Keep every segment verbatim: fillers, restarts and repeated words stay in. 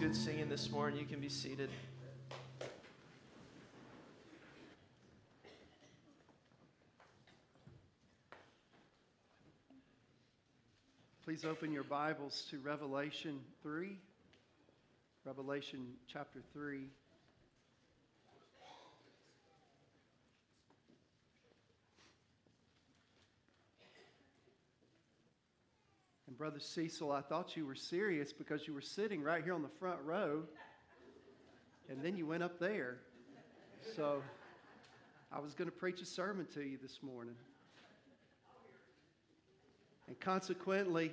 good singing this morning. You can be seated. Please open your Bibles to Revelation three. Revelation chapter three. And Brother Cecil, I thought you were serious because you were sitting right here on the front row, and then you went up there. So I was going to preach a sermon to you this morning. And consequently,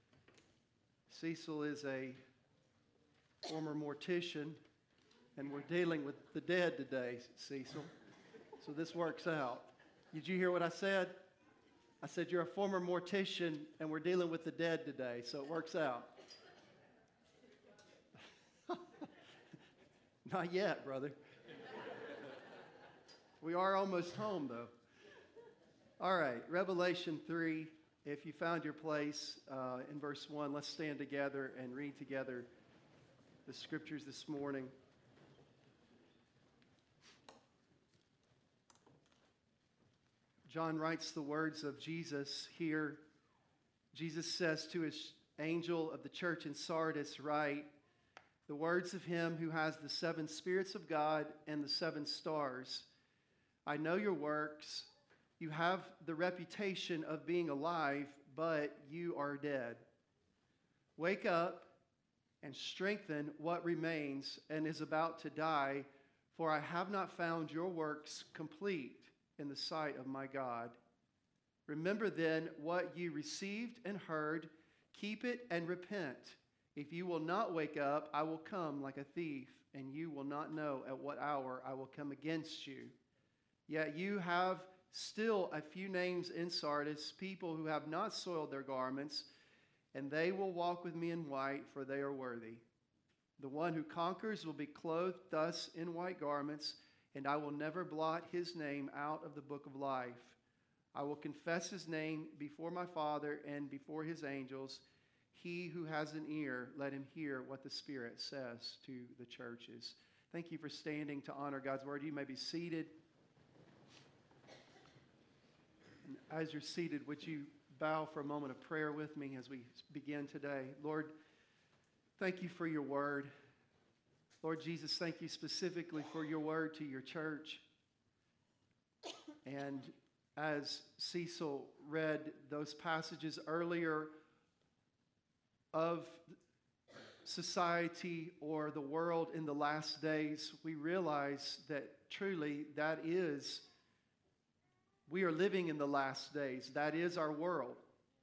Cecil is a former mortician, and we're dealing with the dead today, Cecil. So this works out. Did you hear what I said? I said, you're a former mortician, and we're dealing with the dead today, so it works out. Not yet, brother. We are almost home, though. All right, Revelation three. If you found your place uh, in verse one, let's stand together and read together the scriptures this morning. John writes the words of Jesus here. Jesus says to his angel of the church in Sardis, write, the words of him who has the seven spirits of God and the seven stars. I know your works. You have the reputation of being alive, but you are dead. Wake up and strengthen what remains and is about to die, for I have not found your works complete in the sight of my God. Remember then what you received and heard, keep it and repent. If you will not wake up, I will come like a thief, and you will not know at what hour I will come against you. Yet you have still a few names in Sardis, people who have not soiled their garments, and they will walk with me in white, for they are worthy. The one who conquers will be clothed thus in white garments, and I will never blot his name out of the book of life. I will confess his name before my Father and before his angels. He who has an ear, let him hear what the Spirit says to the churches. Thank you for standing to honor God's word. You may be seated. And as you're seated, would you bow for a moment of prayer with me as we begin today? Lord, thank you for your word. Lord Jesus, thank you specifically for your word to your church. And as Cecil read those passages earlier of society or the world in the last days, we realize that truly that is, we are living in the last days. That is our world.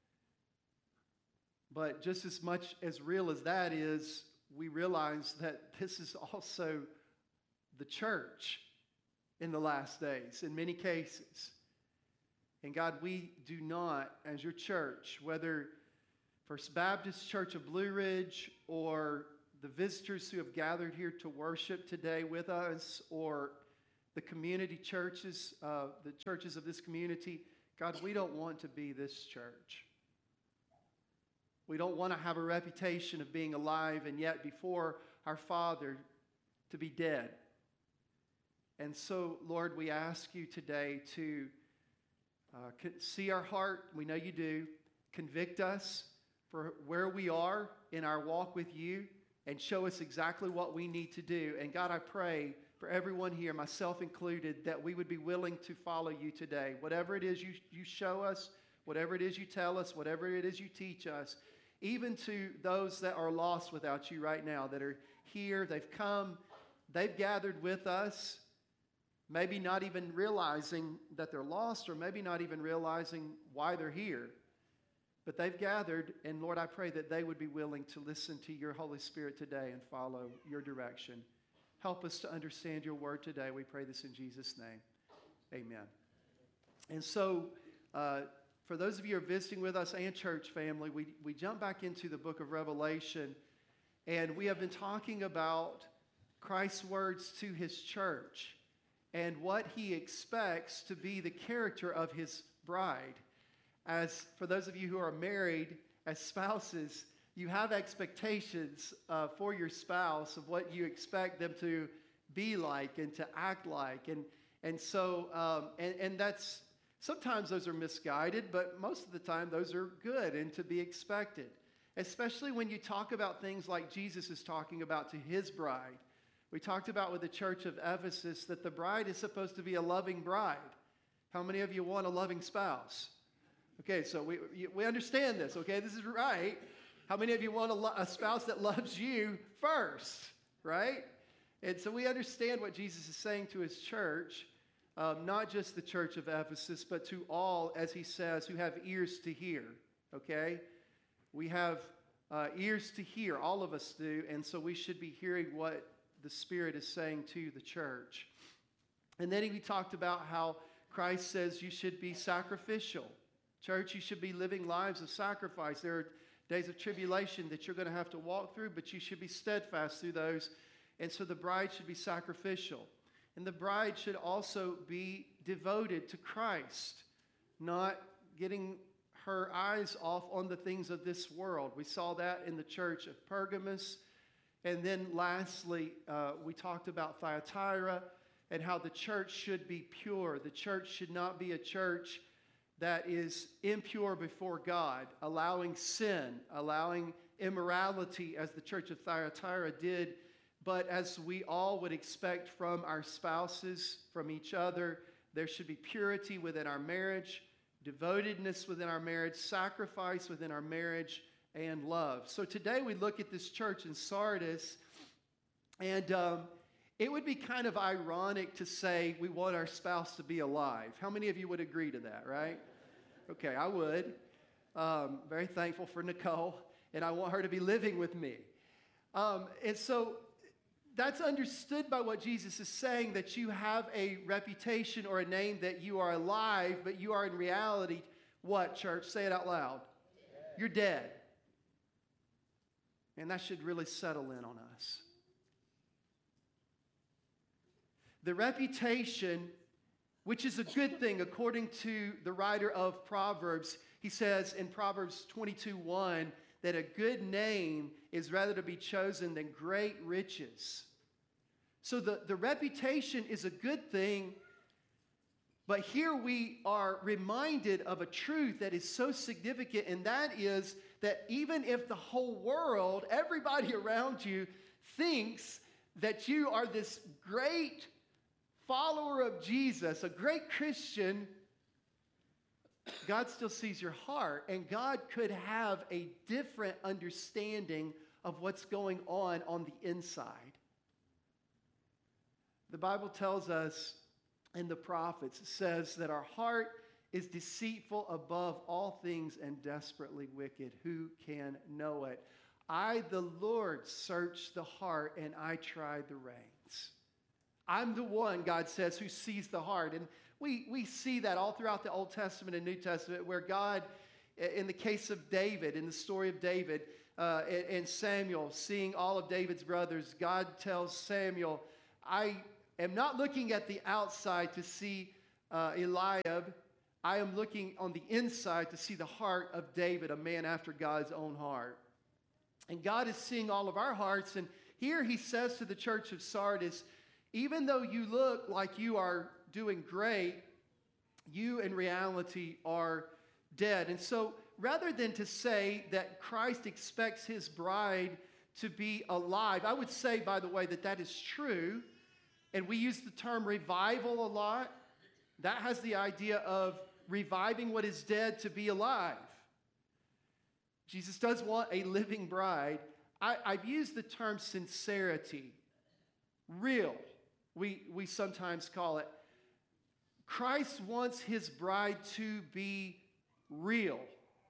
But just as much as real as that is, we realize that this is also the church in the last days, in many cases. And God, we do not, as your church, whether First Baptist Church of Blue Ridge or the visitors who have gathered here to worship today with us, or the community churches, uh, the churches of this community, God, we don't want to be this church. We don't want to have a reputation of being alive and yet before our Father to be dead. And so, Lord, we ask you today to uh, see our heart. We know you do. Convict us for where we are in our walk with you and show us exactly what we need to do. And God, I pray for everyone here, myself included, that we would be willing to follow you today. Whatever it is you, you show us, whatever it is you tell us, whatever it is you teach us, even to those that are lost without you right now, that are here, they've come, they've gathered with us, maybe not even realizing that they're lost, or maybe not even realizing why they're here. But they've gathered, and Lord, I pray that they would be willing to listen to your Holy Spirit today and follow your direction. Help us to understand your word today. We pray this in Jesus' name. Amen. And so, uh, for those of you who are visiting with us and church family, we, we jump back into the book of Revelation, and we have been talking about Christ's words to his church and what he expects to be the character of his bride. As for those of you who are married as spouses, you have expectations uh, for your spouse of what you expect them to be like and to act like. And, and so, um, and, and that's, sometimes those are misguided, but most of the time those are good and to be expected. Especially when you talk about things like Jesus is talking about to his bride. We talked about with the church of Ephesus that the bride is supposed to be a loving bride. How many of you want a loving spouse? Okay, so we, we understand this, okay? This is right. How many of you want a, lo- a spouse that loves you first, right? And so we understand what Jesus is saying to his church, um, not just the church of Ephesus, but to all, as he says, who have ears to hear, okay? We have uh, ears to hear, all of us do, and so we should be hearing what the Spirit is saying to the church. And then he talked about how Christ says you should be sacrificial. Church, you should be living lives of sacrifice. There are days of tribulation that you're going to have to walk through, but you should be steadfast through those. And so the bride should be sacrificial. And the bride should also be devoted to Christ, not getting her eyes off on the things of this world. We saw that in the church of Pergamos. And then lastly, uh, we talked about Thyatira and how the church should be pure. The church should not be a church that is impure before God, allowing sin, allowing immorality as the church of Thyatira did, but as we all would expect from our spouses, from each other. There should be purity within our marriage, devotedness within our marriage, sacrifice within our marriage, and love. So today we look at this church in Sardis, and um, it would be kind of ironic to say we want our spouse to be alive. How many of you would agree to that, right? Okay, I would. Um, very thankful for Nicole, and I want her to be living with me. Um, and so that's understood by what Jesus is saying, that you have a reputation or a name that you are alive, but you are in reality, what, church? Say it out loud. You're dead. And that should really settle in on us. The reputation, which is a good thing according to the writer of Proverbs, he says in Proverbs twenty-two one that a good name is rather to be chosen than great riches. So the, the reputation is a good thing, but here we are reminded of a truth that is so significant, and that is that even if the whole world, everybody around you, thinks that you are this great follower of Jesus, a great Christian, God still sees your heart, and God could have a different understanding of what's going on on the inside. The Bible tells us, and the prophets, it says that our heart is deceitful above all things and desperately wicked. Who can know it? I, the Lord, search the heart, and I try the reins. I'm the one, God says, who sees the heart. And we, we see that all throughout the Old Testament and New Testament, where God, in the case of David, in the story of David, uh, and, and Samuel, seeing all of David's brothers, God tells Samuel, I am not looking at the outside to see uh, Eliab. I am looking on the inside to see the heart of David, a man after God's own heart. And God is seeing all of our hearts. And here he says to the church of Sardis, even though you look like you are doing great, you in reality are dead. And so rather than to say that Christ expects his bride to be alive, I would say, by the way, that that is true. And we use the term revival a lot. That has the idea of reviving what is dead to be alive. Jesus does want a living bride. I, I've used the term sincerity, real, we, we sometimes call it. Christ wants his bride to be real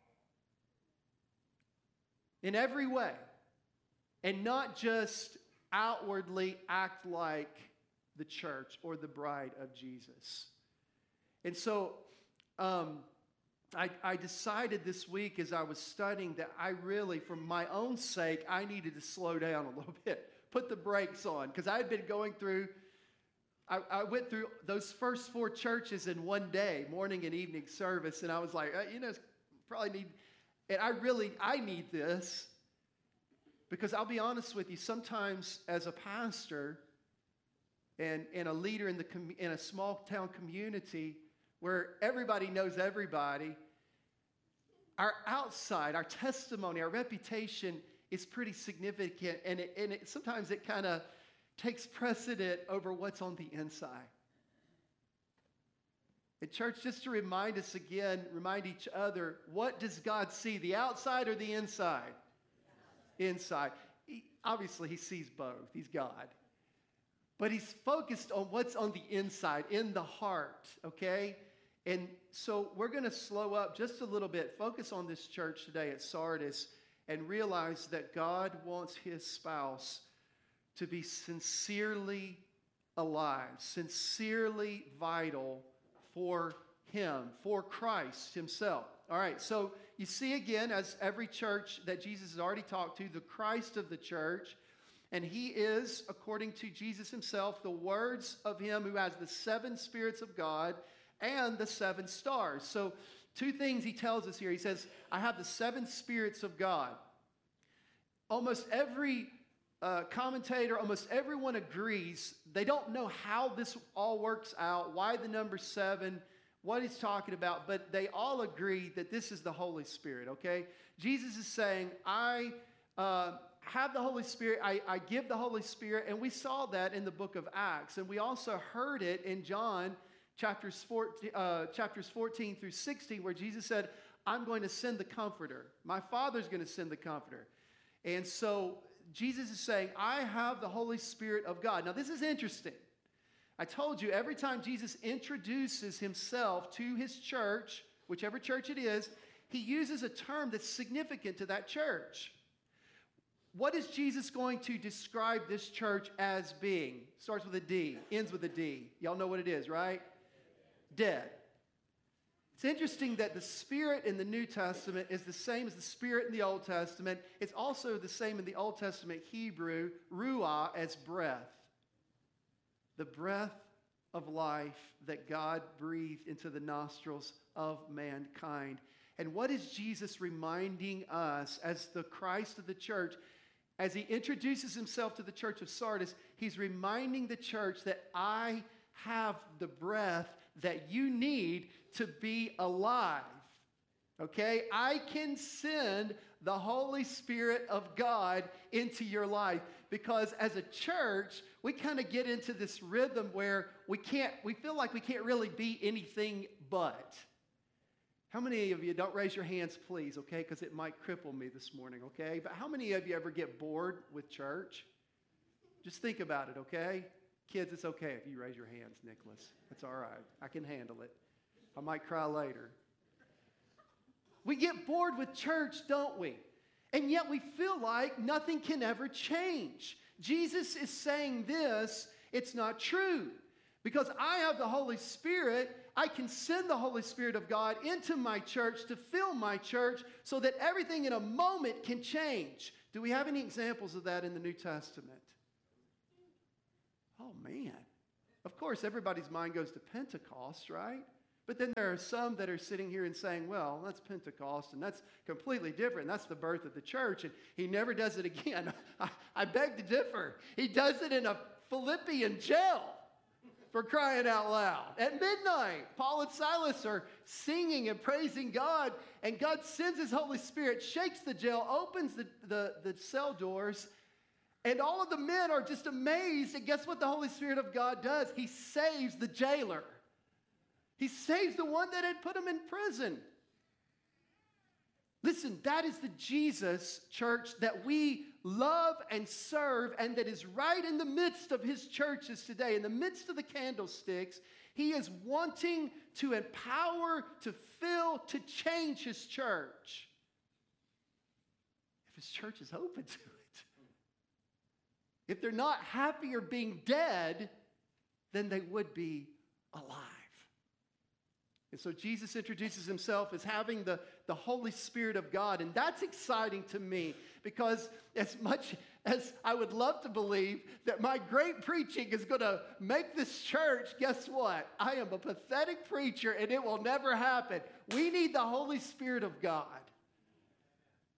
in every way, and not just outwardly act like the church or the bride of Jesus. And so um, I, I decided this week as I was studying that I really, for my own sake, I needed to slow down a little bit, put the brakes on, because I had been going through, I, I went through those first four churches in one day, morning and evening service, and I was like, uh, you know, probably need, and I really, I need this. Because I'll be honest with you, sometimes as a pastor and, and a leader in, the com- in a small town community where everybody knows everybody, our outside, our testimony, our reputation is pretty significant, and, it, and it, sometimes it kind of takes precedent over what's on the inside. And church, just to remind us again, remind each other, what does God see, the outside or the inside? Inside. He, obviously, he sees both. He's God. But he's focused on what's on the inside, in the heart, okay? And so we're going to slow up just a little bit, focus on this church today at Sardis, and realize that God wants his spouse to be sincerely alive, sincerely vital for him, for Christ himself. All right, so you see again, as every church that Jesus has already talked to, the Christ of the church, and he is, according to Jesus himself, the words of him who has the seven spirits of God and the seven stars. So two things he tells us here. He says, I have the seven spirits of God. Almost every uh, commentator, almost everyone agrees. They don't know how this all works out, why the number seven, what he's talking about, but they all agree that this is the Holy Spirit, okay? Jesus is saying, I uh, have the Holy Spirit, I, I give the Holy Spirit, and we saw that in the book of Acts, and we also heard it in John chapters fourteen, uh, chapters fourteen through sixteen, where Jesus said, I'm going to send the Comforter. My Father's going to send the Comforter. And so Jesus is saying, I have the Holy Spirit of God. Now, this is interesting. I told you, every time Jesus introduces himself to his church, whichever church it is, he uses a term that's significant to that church. What is Jesus going to describe this church as being? Starts with a D, ends with a D. Y'all know what it is, right? Dead. It's interesting that the Spirit in the New Testament is the same as the Spirit in the Old Testament. It's also the same in the Old Testament Hebrew, ruah, as breath. The breath of life that God breathed into the nostrils of mankind. And what is Jesus reminding us as the Christ of the church? As he introduces himself to the church of Sardis, he's reminding the church that I have the breath that you need to be alive. Okay? I can send the Holy Spirit of God into your life, because as a church, we kind of get into this rhythm where we can't, we feel like we can't really be anything but. How many of you, don't raise your hands, please, okay? Because it might cripple me this morning, okay? But how many of you ever get bored with church? Just think about it, okay? Kids, it's okay if you raise your hands, Nicholas. It's all right. I can handle it. I might cry later. We get bored with church, don't we? And yet we feel like nothing can ever change. Jesus is saying this, it's not true. Because I have the Holy Spirit, I can send the Holy Spirit of God into my church to fill my church so that everything in a moment can change. Do we have any examples of that in the New Testament? Oh, man. Of course, everybody's mind goes to Pentecost, right? But then there are some that are sitting here and saying, well, that's Pentecost, and that's completely different. That's the birth of the church, and he never does it again. I, I beg to differ. He does it in a Philippian jail, for crying out loud. At midnight, Paul and Silas are singing and praising God, and God sends his Holy Spirit, shakes the jail, opens the, the, the cell doors, and all of the men are just amazed. And guess what the Holy Spirit of God does? He saves the jailer. He saves the one that had put him in prison. Listen, that is the Jesus, church, that we love and serve, and that is right in the midst of his churches today, in the midst of the candlesticks. He is wanting to empower, to fill, to change his church. If his church is open to it. If they're not happy or being dead, then they would be alive. And so Jesus introduces himself as having the, the Holy Spirit of God. And that's exciting to me, because as much as I would love to believe that my great preaching is going to make this church, guess what? I am a pathetic preacher, and it will never happen. We need the Holy Spirit of God.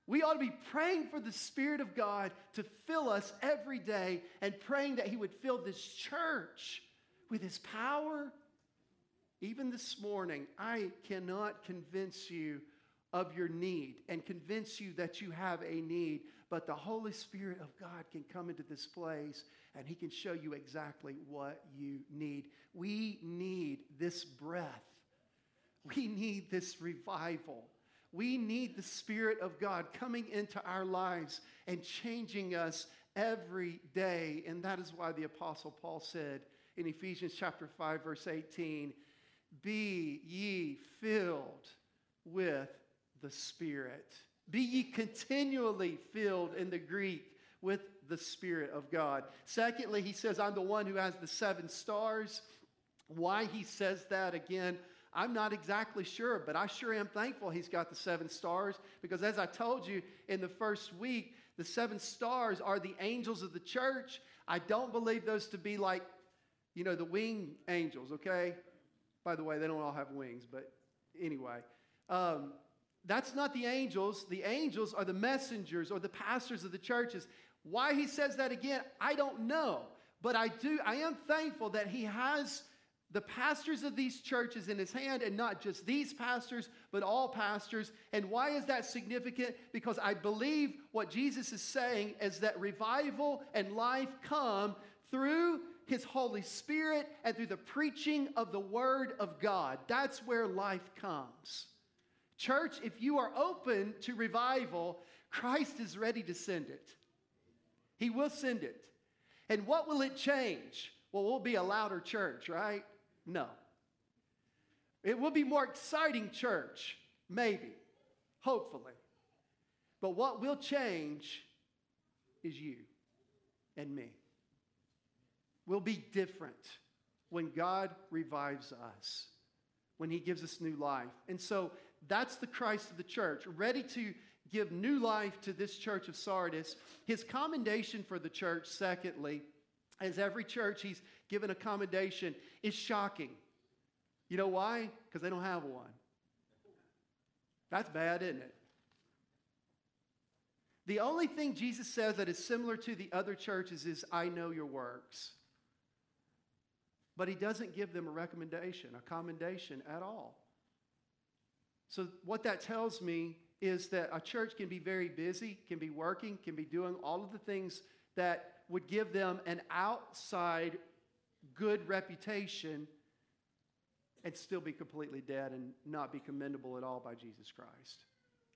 We ought to be praying for the Spirit of God to fill us every day and praying that He would fill this church with His power. Even this morning, I cannot convince you of your need and convince you that you have a need, but the Holy Spirit of God can come into this place and He can show you exactly what you need. We need this breath. We need this revival. We need the Spirit of God coming into our lives and changing us every day. And that is why the Apostle Paul said in Ephesians chapter five, verse eighteen, be ye filled with the Spirit. Be ye continually filled, in the Greek, with the Spirit of God. Secondly, he says, I'm the one who has the seven stars. Why he says that, again, I'm not exactly sure, but I sure am thankful he's got the seven stars, because as I told you in the first week, the seven stars are the angels of the church. I don't believe those to be like, you know, the wing angels, okay? By the way, they don't all have wings, but anyway. Um, that's not the angels. The angels are the messengers or the pastors of the churches. Why he says that again, I don't know. But I do, I am thankful that he has the pastors of these churches in his hand, and not just these pastors, but all pastors. And why is that significant? Because I believe what Jesus is saying is that revival and life come through His Holy Spirit and through the preaching of the Word of God. That's where life comes. Church, if you are open to revival, Christ is ready to send it. He will send it. And what will it change? Well, we'll be a louder church, right? No. It will be more exciting church, maybe, hopefully. But what will change is you and me. We'll be different when God revives us, when He gives us new life. And so that's the Christ of the church, ready to give new life to this church of Sardis. His commendation for the church, secondly, as every church He's given a commendation, is shocking. You know why? Because they don't have one. That's bad, isn't it? The only thing Jesus says that is similar to the other churches is, I know your works. But He doesn't give them a recommendation, a commendation at all. So what that tells me is that a church can be very busy, can be working, can be doing all of the things that would give them an outside good reputation and still be completely dead and not be commendable at all by Jesus Christ.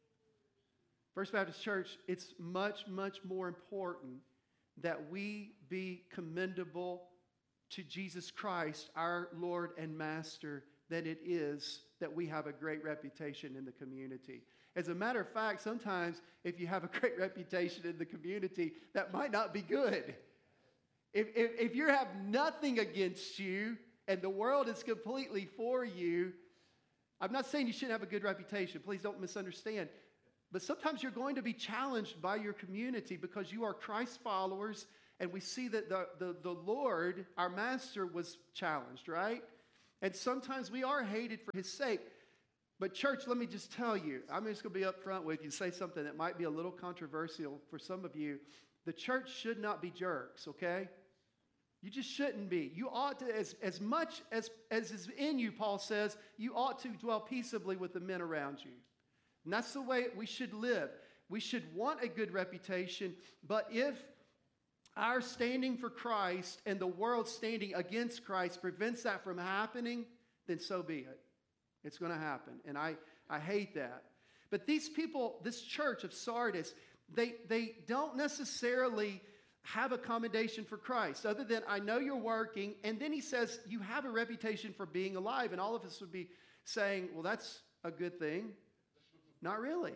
First Baptist Church, it's much, much more important that we be commendable to Jesus Christ, our Lord and Master, than it is that we have a great reputation in the community. As a matter of fact, sometimes if you have a great reputation in the community, that might not be good. If, if, if you have nothing against you and the world is completely for you, I'm not saying you shouldn't have a good reputation. Please don't misunderstand. But sometimes you're going to be challenged by your community because you are Christ followers, and we see that the, the, the Lord, our Master, was challenged, right? And sometimes we are hated for His sake. But church, let me just tell you, I'm just going to be up front with you and say something that might be a little controversial for some of you. The church should not be jerks, okay? You just shouldn't be. You ought to, as, as much as, as is in you, Paul says, you ought to dwell peaceably with the men around you. And that's the way we should live. We should want a good reputation, but if our standing for Christ and the world standing against Christ prevents that from happening, then so be it. It's going to happen, and I, I hate that. But these people, this church of Sardis, they, they don't necessarily have a commendation for Christ, other than, I know you're working, and then he says, you have a reputation for being alive, and all of us would be saying, well, that's a good thing. Not really.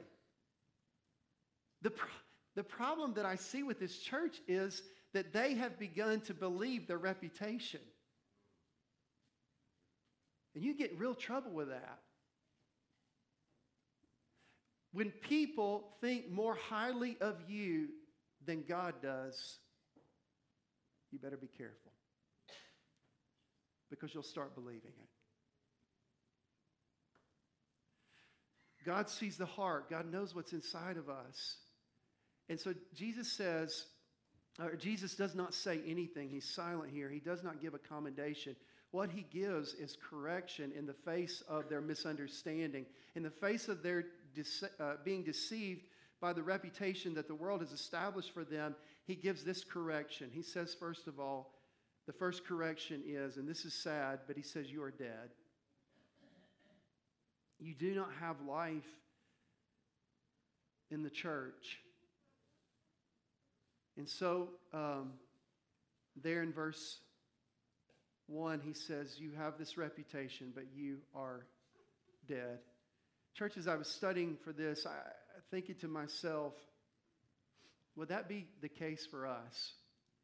The, pro- the problem that I see with this church is that they have begun to believe their reputation. And you get in real trouble with that. When people think more highly of you than God does, you better be careful, because you'll start believing it. God sees the heart. God knows what's inside of us. And so Jesus says, or Jesus does not say anything. He's silent here. He does not give a commendation. What he gives is correction in the face of their misunderstanding, in the face of their dece- uh, being deceived by the reputation that the world has established for them. He gives this correction. He says, first of all, the first correction is, and this is sad, but he says, you are dead. You do not have life in the church. And so, um, there in verse one, he says, you have this reputation, but you are dead. Church, as I was studying for this, I thinking to myself, would that be the case for us?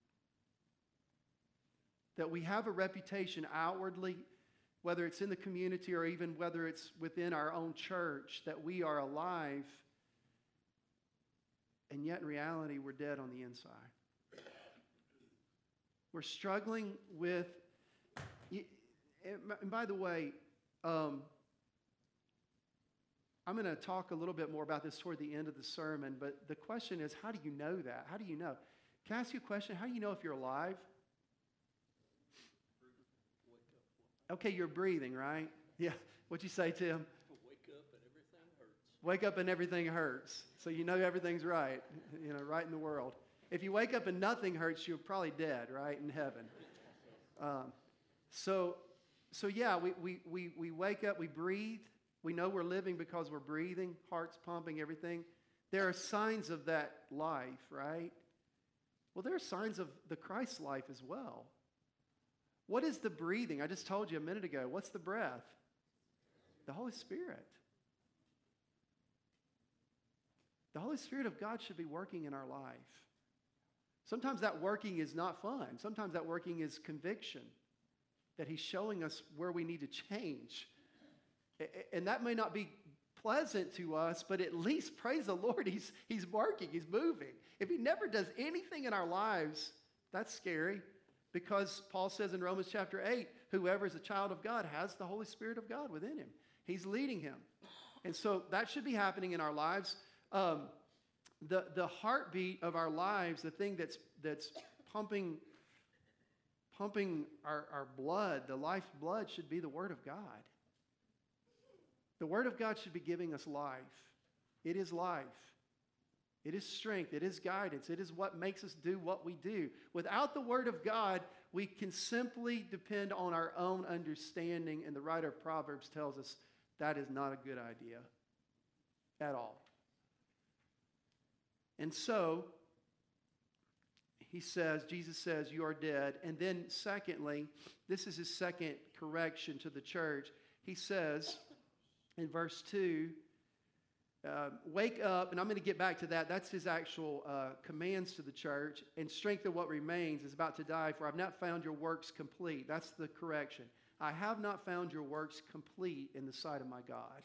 That we have a reputation outwardly, whether it's in the community or even whether it's within our own church, that we are alive, and yet in reality, we're dead on the inside. We're struggling with, and by the way, um, I'm going to talk a little bit more about this toward the end of the sermon, but the question is, how do you know that? How do you know? Can I ask you a question? How do you know if you're alive? Okay, you're breathing, right? Yeah. What'd you say, Tim? Wake up and everything hurts. Wake up and everything hurts. So you know everything's right, you know, right in the world. If you wake up and nothing hurts, you're probably dead, right, in heaven. Um, so, so yeah, we, we, we, we wake up, we breathe. We know we're living because we're breathing, heart's pumping, everything. There are signs of that life, right? Well, there are signs of the Christ life as well. What is the breathing? I just told you a minute ago. What's the breath? The Holy Spirit. The Holy Spirit of God should be working in our life. Sometimes that working is not fun. Sometimes that working is conviction, that He's showing us where we need to change. And that may not be pleasant to us, but at least, praise the Lord, He's, he's working, He's moving. If He never does anything in our lives, that's scary. Because Paul says in Romans chapter eight, whoever is a child of God has the Holy Spirit of God within him. He's leading him. And so that should be happening in our lives. Um, the, the heartbeat of our lives, the thing that's, that's pumping, pumping our, our blood, the life blood should be the Word of God. The Word of God should be giving us life. It is life. It is strength. It is guidance. It is what makes us do what we do. Without the Word of God, we can simply depend on our own understanding, and the writer of Proverbs tells us that is not a good idea at all. And so, he says, Jesus says, you are dead. And then secondly, this is his second correction to the church. He says in verse two, Uh, wake up, and I'm going to get back to that. That's his actual uh, commands to the church. And strengthen what remains is about to die, for I've not found your works complete. That's the correction. I have not found your works complete in the sight of my God.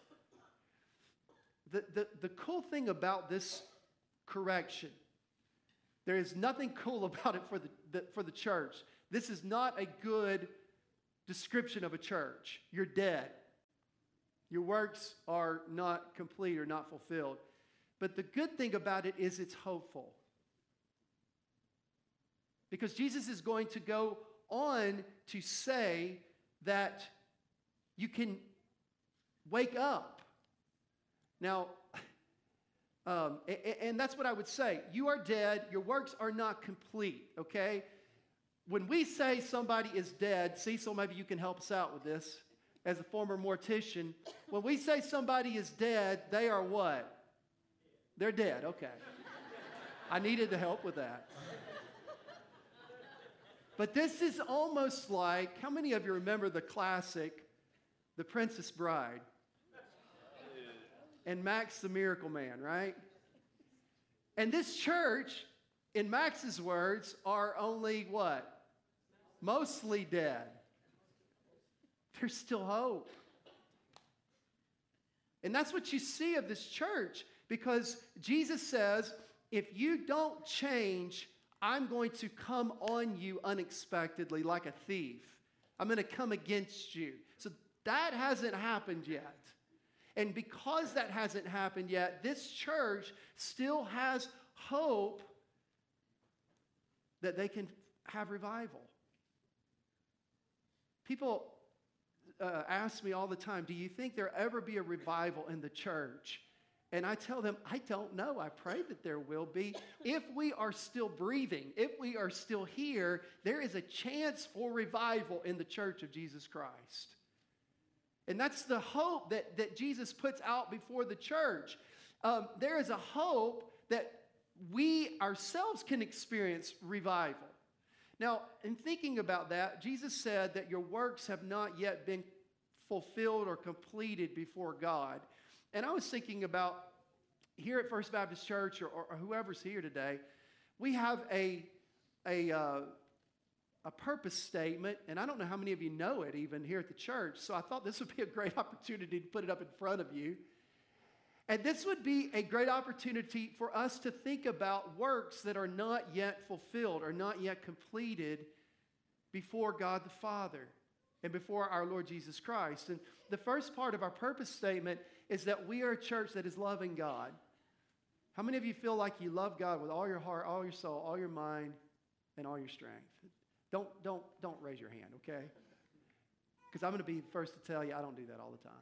The, the, the cool thing about this correction, there is nothing cool about it for the, the, for the church. This is not a good description of a church. You're dead. Your works are not complete or not fulfilled. But the good thing about it is it's hopeful. Because Jesus is going to go on to say that you can wake up. Now, um, and, and that's what I would say. You are dead. Your works are not complete, okay? When we say somebody is dead, Cecil, maybe you can help us out with this. As a former mortician, when we say somebody is dead, they are what? They're dead, okay. I needed the help with that. But this is almost like, how many of you remember the classic, The Princess Bride? And Max the Miracle Man, right? And this church, in Max's words, are only what? Mostly dead. There's still hope. And that's what you see of this church, because Jesus says, if you don't change, I'm going to come on you unexpectedly like a thief. I'm going to come against you. So that hasn't happened yet. And because that hasn't happened yet, this church still has hope that they can have revival. People uh, ask me all the time, do you think there'll ever be a revival in the church? And I tell them, I don't know. I pray that there will be. If we are still breathing, if we are still here, there is a chance for revival in the church of Jesus Christ. And that's the hope that, that Jesus puts out before the church. Um, there is a hope that we ourselves can experience revival. Now, in thinking about that, Jesus said that your works have not yet been fulfilled or completed before God. And I was thinking about here at First Baptist Church, or, or whoever's here today, we have a, a, uh, a purpose statement, and I don't know how many of you know it even here at the church, so I thought this would be a great opportunity to put it up in front of you. And this would be a great opportunity for us to think about works that are not yet fulfilled or not yet completed before God the Father and before our Lord Jesus Christ. And the first part of our purpose statement is that we are a church that is loving God. How many of you feel like you love God with all your heart, all your soul, all your mind, and all your strength? Don't, don't, don't raise your hand, okay? Because I'm going to be the first to tell you I don't do that all the time.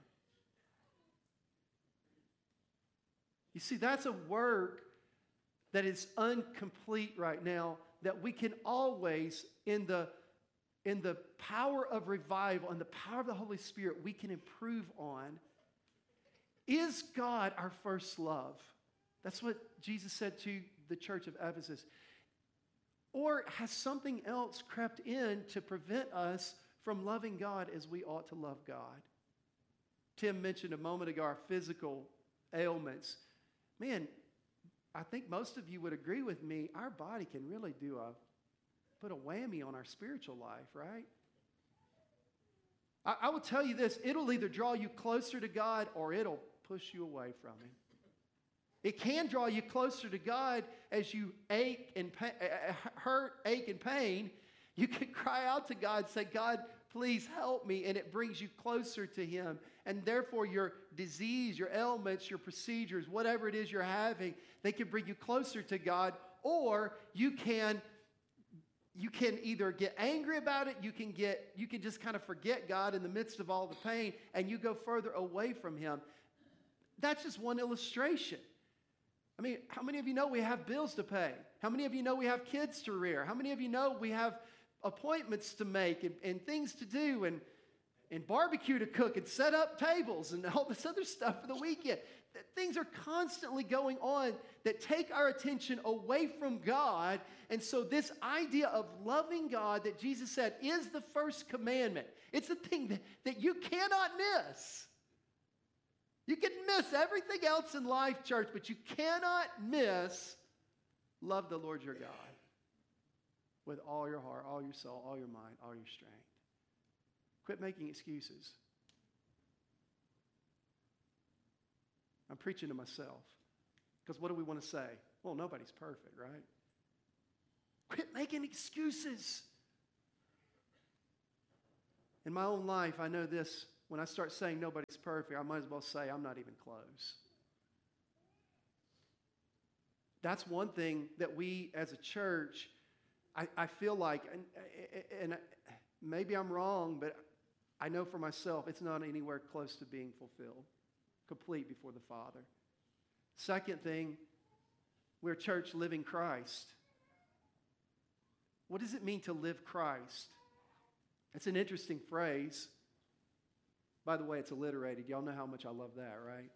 You see, that's a work that is incomplete right now that we can always, in the, in the power of revival and the power of the Holy Spirit, we can improve on. Is God our first love? That's what Jesus said to the church of Ephesus. Or has something else crept in to prevent us from loving God as we ought to love God? Tim mentioned a moment ago our physical ailments. Man, I think most of you would agree with me, our body can really do a, put a whammy on our spiritual life, right? I, I will tell you this, it'll either draw you closer to God or it'll push you away from Him. It can draw you closer to God as you ache and pain, hurt, ache, and pain. You can cry out to God, say, God, please help me, and it brings you closer to Him. And therefore, your disease, your ailments, your procedures, whatever it is you're having, they can bring you closer to God. Or you can, you can either get angry about it, you can get, you can just kind of forget God in the midst of all the pain, and you go further away from Him. That's just one illustration. I mean, how many of you know we have bills to pay? How many of you know we have kids to rear? How many of you know we have appointments to make and, and things to do and, and barbecue to cook and set up tables and all this other stuff for the weekend? Things are constantly going on that take our attention away from God. And so this idea of loving God that Jesus said is the first commandment. It's the thing that, that you cannot miss. You can miss everything else in life, church, but you cannot miss love the Lord your God with all your heart, all your soul, all your mind, all your strength. Quit making excuses. I'm preaching to myself. Because what do we want to say? Well, nobody's perfect, right? Quit making excuses. In my own life, I know this. When I start saying nobody's perfect, I might as well say I'm not even close. That's one thing that we as a church, I, I feel like, and, and maybe I'm wrong, but I know for myself it's not anywhere close to being fulfilled, complete before the Father. Second thing, we're a church living Christ. What does it mean to live Christ? It's an interesting phrase. By the way, it's alliterated. Y'all know how much I love that, right?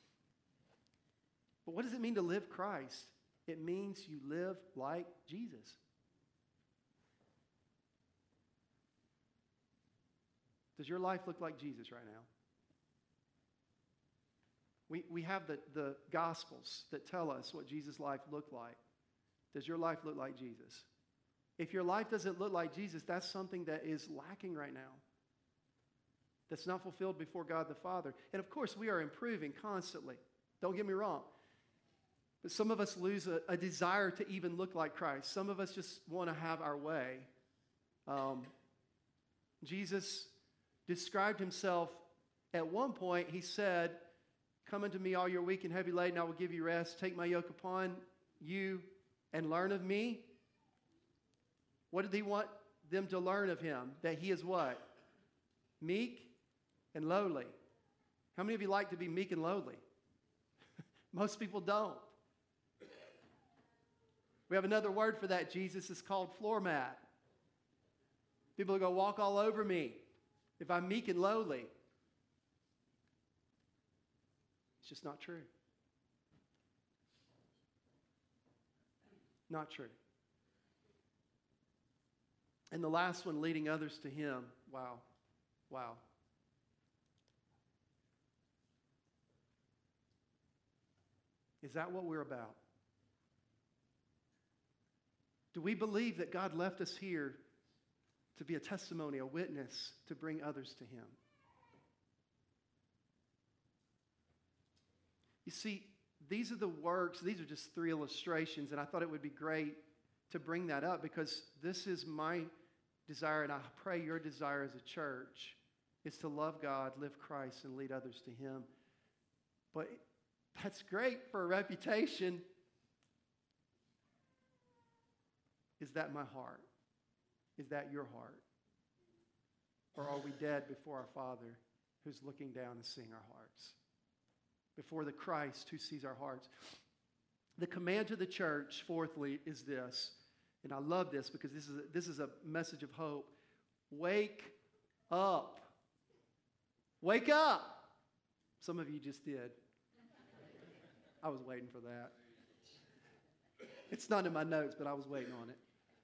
But what does it mean to live Christ? It means you live like Jesus. Does your life look like Jesus right now? We, we have the, the Gospels that tell us what Jesus' life looked like. Does your life look like Jesus? If your life doesn't look like Jesus, that's something that is lacking right now. That's not fulfilled before God the Father. And of course, we are improving constantly. Don't get me wrong. But some of us lose a, a desire to even look like Christ. Some of us just want to have our way. Um, Jesus described himself at one point, he said, Come unto me, all you're weak and heavy laden, I will give you rest. Take my yoke upon you and learn of me. What did he want them to learn of him? That he is what? Meek and lowly. How many of you like to be meek and lowly? Most people don't. We have another word for that, Jesus. Is called floor mat. People are going to walk all over me if I'm meek and lowly. It's just not true. Not true. And the last one, leading others to him. Wow. Wow. Is that what we're about? Do we believe that God left us here to be a testimony, a witness, to bring others to him? You see, these are the works, these are just three illustrations, and I thought it would be great to bring that up because this is my desire, and I pray your desire as a church is to love God, live Christ, and lead others to him. But that's great for a reputation. Is that my heart? Is that your heart? Or are we dead before our Father who's looking down and seeing our hearts? Before the Christ who sees our hearts. The command to the church, fourthly, is this. And I love this because this is a, this is a message of hope. Wake up. Wake up. Some of you just did. I was waiting for that. It's not in my notes, but I was waiting on it.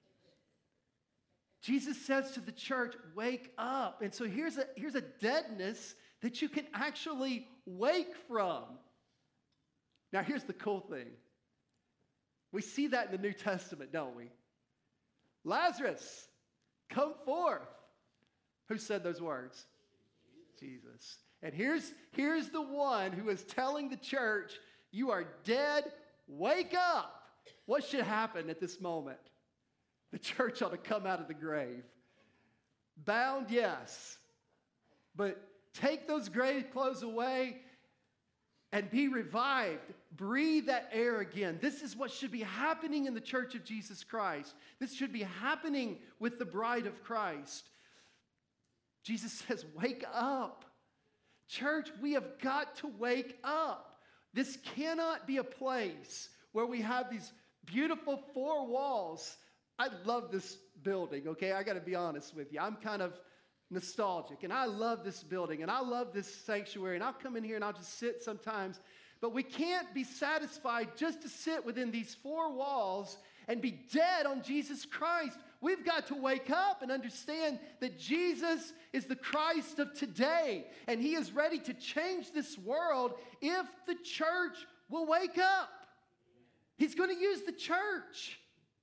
Jesus says to the church, wake up. And so here's a, here's a deadness that you can actually wake from. Now, here's the cool thing. We see that in the New Testament, don't we? Lazarus, come forth. Who said those words? Jesus. And here's, here's the one who is telling the church, you are dead, wake up. What should happen at this moment? The church ought to come out of the grave. Bound, yes. But take those grave clothes away and be revived. Breathe that air again. This is what should be happening in the church of Jesus Christ. This should be happening with the bride of Christ. Jesus says, wake up. Church, we have got to wake up. This cannot be a place where we have these beautiful four walls. I love this building, okay? I got to be honest with you. I'm kind of nostalgic, and I love this building, and I love this sanctuary, and I'll come in here and I'll just sit sometimes. But we can't be satisfied just to sit within these four walls and be dead on Jesus Christ. We've got to wake up and understand that Jesus is the Christ of today, and he is ready to change this world if the church will wake up. He's going to use the church.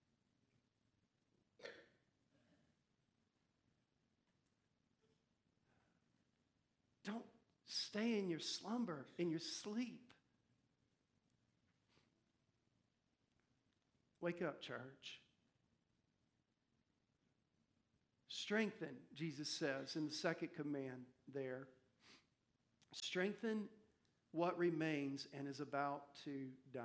Don't stay in your slumber, in your sleep. Wake up, church. Strengthen, Jesus says in the second command there. Strengthen what remains and is about to die.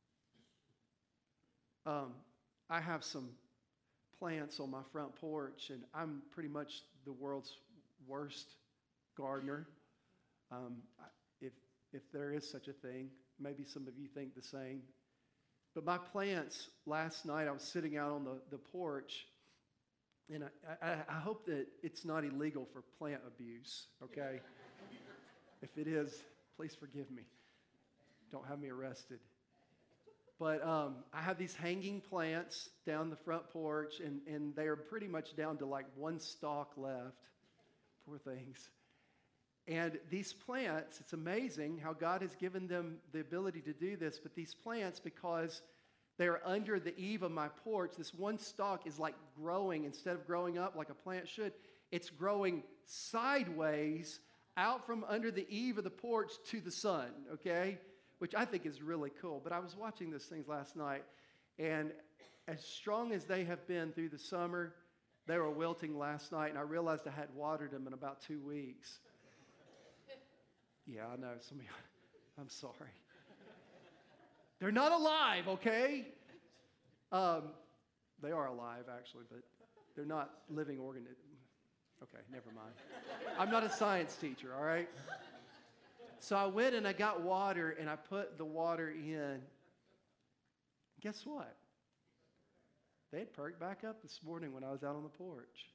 Um, I have some plants on my front porch, and I'm pretty much the world's worst gardener. Um, if, if there is such a thing, maybe some of you think the same. But my plants, last night I was sitting out on the, the porch, and I, I, I hope that it's not illegal for plant abuse, okay? If it is, please forgive me. Don't have me arrested. But um, I have these hanging plants down the front porch, and, and they are pretty much down to like one stalk left. Poor things. And these plants, it's amazing how God has given them the ability to do this, but these plants, because they are under the eave of my porch, this one stalk is like growing, instead of growing up like a plant should, it's growing sideways out from under the eave of the porch to the sun, okay? Which I think is really cool. But I was watching those things last night, and as strong as they have been through the summer, they were wilting last night, and I realized I had watered them in about two weeks. Yeah, I know. Some of you, I'm sorry. They're not alive, okay? Um, they are alive, actually, but they're not living organisms. Okay, never mind. I'm not a science teacher, all right? So I went and I got water, and I put the water in. Guess what? They had perked back up this morning when I was out on the porch.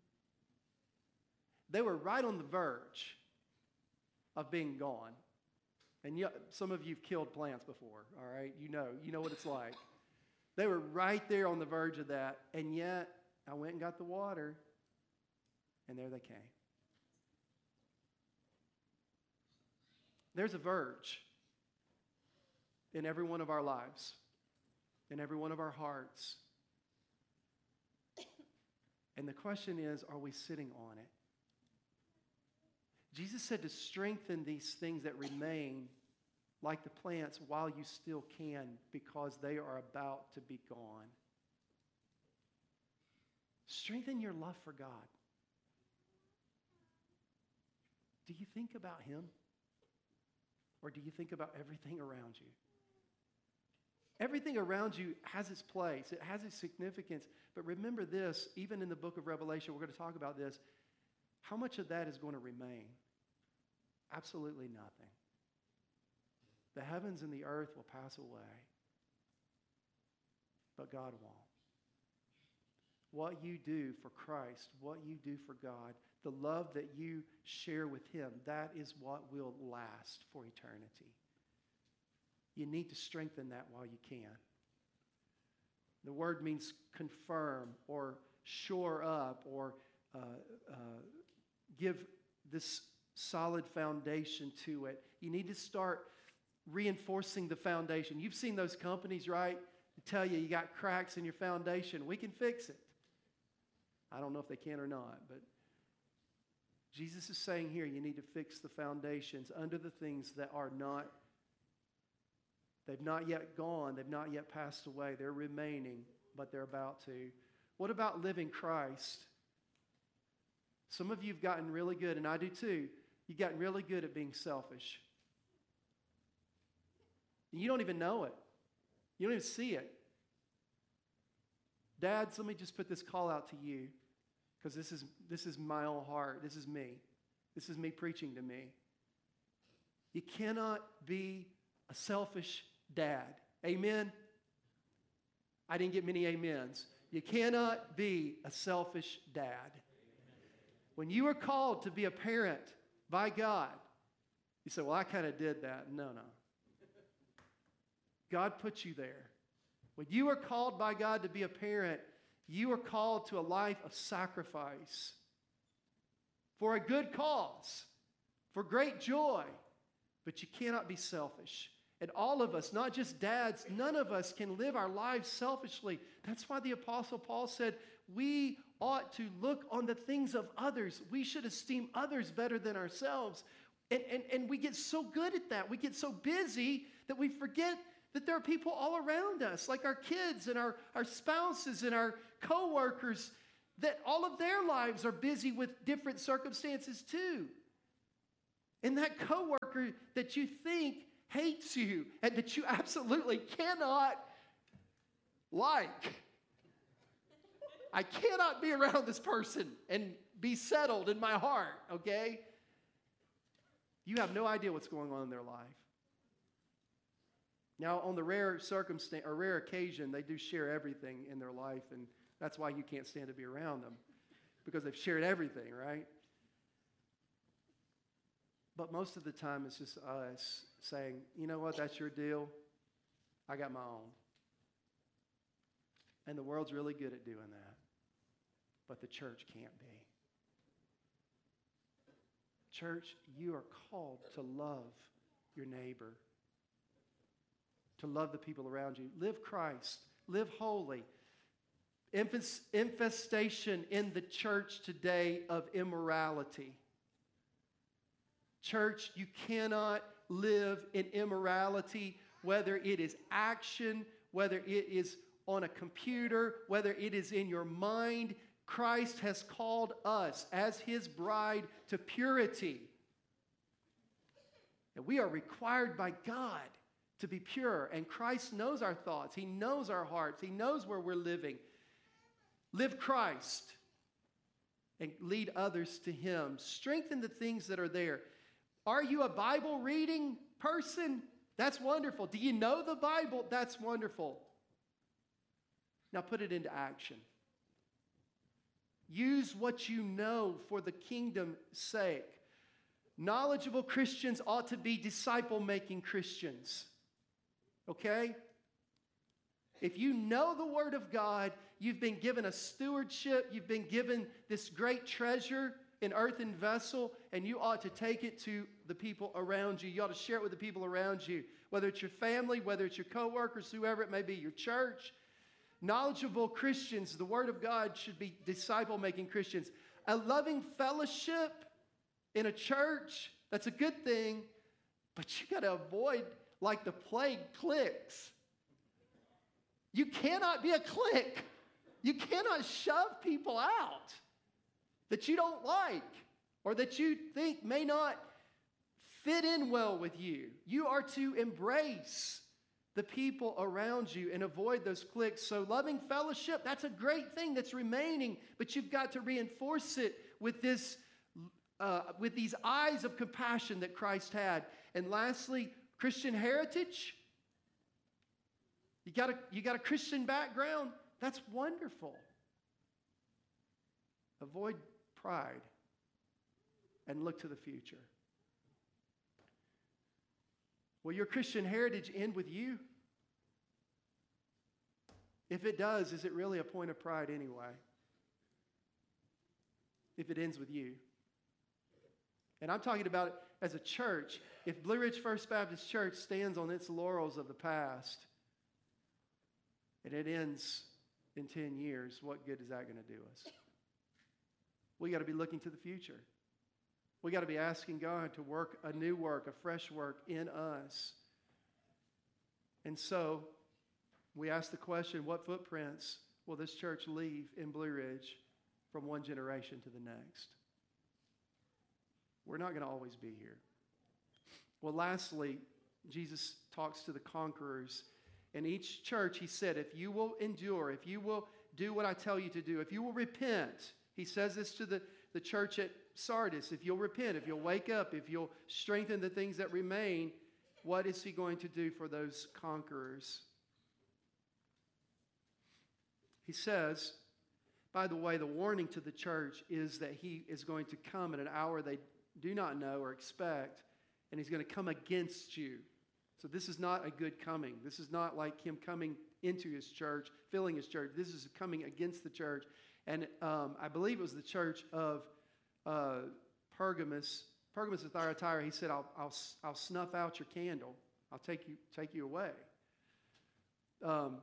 They were right on the verge of being gone. And you, some of you have killed plants before, all right? You know, you know what it's like. They were right there on the verge of that, and yet I went and got the water, and there they came. There's a verge in every one of our lives, in every one of our hearts. And the question is, are we sitting on it? Jesus said to strengthen these things that remain like the plants while you still can, because they are about to be gone. Strengthen your love for God. Do you think about Him? Or do you think about everything around you? Everything around you has its place. It has its significance. But remember this, even in the book of Revelation, we're going to talk about this. How much of that is going to remain? Absolutely nothing. The heavens and the earth will pass away, but God won't. What you do for Christ, what you do for God, the love that you share with Him, that is what will last for eternity. You need to strengthen that while you can. The word means confirm or shore up or uh, uh, give this solid foundation to it. You need to start reinforcing the foundation. You've seen those companies, right? They tell you you got cracks in your foundation. We can fix it. I don't know if they can or not, but Jesus is saying here you need to fix the foundations under the things that are not, they've not yet gone, they've not yet passed away. They're remaining, but they're about to. What about living Christ? Some of you have gotten really good, and I do too. You've gotten really good at being selfish. And you don't even know it. You don't even see it. Dads, let me just put this call out to you, because this is, this is my own heart. This is me. This is me preaching to me. You cannot be a selfish dad. Amen? I didn't get many amens. You cannot be a selfish dad. When you are called to be a parent by God, you say, well, I kind of did that. No, no. God put you there. When you are called by God to be a parent, you are called to a life of sacrifice for a good cause, for great joy. But you cannot be selfish. And all of us, not just dads, none of us can live our lives selfishly. That's why the Apostle Paul said, we ought to look on the things of others. We should esteem others better than ourselves. And, and, and we get so good at that. We get so busy that we forget that there are people all around us, like our kids and our, our spouses and our coworkers, that all of their lives are busy with different circumstances too. And that coworker that you think hates you and that you absolutely cannot like. I cannot be around this person and be settled in my heart, okay? You have no idea what's going on in their life. Now, on the rare circumstance or rare occasion, they do share everything in their life, and that's why you can't stand to be around them, because they've shared everything, right? But most of the time, it's just us saying, you know what, that's your deal. I got my own. And the world's really good at doing that, but the church can't be. Church, you are called to love your neighbor, to love the people around you. Live Christ. Live holy. Infestation in the church today of immorality. Church, you cannot live in immorality, whether it is action, whether it is on a computer, whether it is in your mind. Christ has called us as His bride to purity. And we are required by God to be pure. And Christ knows our thoughts. He knows our hearts. He knows where we're living. Live Christ and lead others to Him. Strengthen the things that are there. Are you a Bible reading person? That's wonderful. Do you know the Bible? That's wonderful. Now put it into action. Use what you know for the kingdom's sake. Knowledgeable Christians ought to be disciple-making Christians. Okay? If you know the Word of God, you've been given a stewardship, you've been given this great treasure, an earthen vessel, and you ought to take it to the people around you. You ought to share it with the people around you, whether it's your family, whether it's your coworkers, whoever it may be, your church. Knowledgeable Christians, the Word of God should be disciple-making Christians. A loving fellowship in a church, that's a good thing, but you got to avoid, like the plague, cliques. You cannot be a clique. You cannot shove people out that you don't like or that you think may not fit in well with you. You are to embrace the people around you and avoid those cliques. So loving fellowship, that's a great thing that's remaining, but you've got to reinforce it with this, uh, with these eyes of compassion that Christ had. And lastly, Christian heritage. You got a, you got a Christian background? That's wonderful. Avoid pride and look to the future. Will your Christian heritage end with you? If it does, is it really a point of pride anyway? If it ends with you. And I'm talking about as a church. If Blue Ridge First Baptist Church stands on its laurels of the past and it ends in ten years, what good is that going to do us? We got to be looking to the future. We got to be asking God to work a new work, a fresh work in us. And so we ask the question, what footprints will this church leave in Blue Ridge from one generation to the next? We're not going to always be here. Well, lastly, Jesus talks to the conquerors. In each church, he said, if you will endure, if you will do what I tell you to do, if you will repent, he says this to the, the church at Sardis, if you'll repent, if you'll wake up, if you'll strengthen the things that remain, what is he going to do for those conquerors? He says, by the way, the warning to the church is that he is going to come at an hour they do not know or expect, and he's going to come against you. So this is not a good coming. This is not like him coming into his church, filling his church. This is coming against the church. And um, I believe it was the church of uh, Pergamus, Pergamus of Thyatira. He said, I'll, I'll, I'll snuff out your candle. I'll take you, take you away. Um,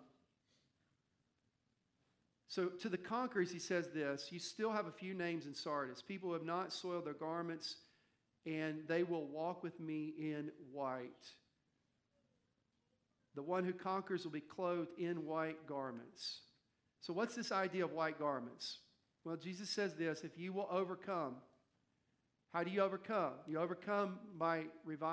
so to the conquerors, he says this, you still have a few names in Sardis. People who have not soiled their garments, and they will walk with me in white. The one who conquers will be clothed in white garments. So what's this idea of white garments? Well, Jesus says this, if you will overcome, how do you overcome? You overcome by reviving.